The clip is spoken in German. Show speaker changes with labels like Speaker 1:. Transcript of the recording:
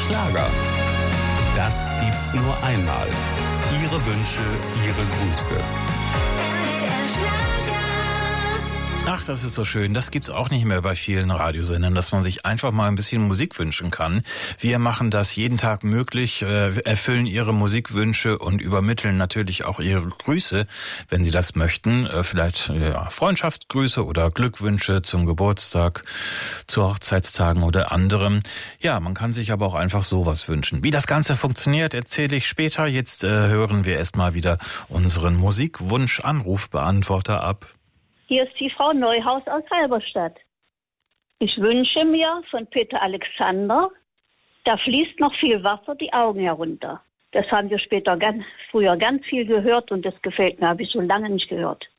Speaker 1: Schlager. Das gibt's nur einmal. Ihre Wünsche, Ihre Grüße.
Speaker 2: Ach, das ist so schön. Das gibt's auch nicht mehr bei vielen Radiosendern, dass man sich einfach mal ein bisschen Musik wünschen kann. Wir machen das jeden Tag möglich, erfüllen Ihre Musikwünsche und übermitteln natürlich auch Ihre Grüße, wenn Sie das möchten. Vielleicht Freundschaftsgrüße oder Glückwünsche zum Geburtstag, zu Hochzeitstagen oder anderem. Ja, man kann sich aber auch einfach sowas wünschen. Wie das Ganze funktioniert, erzähle ich später. Jetzt hören wir erstmal wieder unseren Musikwunsch-Anrufbeantworter ab.
Speaker 3: Hier ist die Frau Neuhaus aus Halberstadt. Ich wünsche mir von Peter Alexander, da fließt noch viel Wasser die Augen herunter. Das haben wir früher ganz viel gehört und das gefällt mir, habe ich so lange nicht gehört.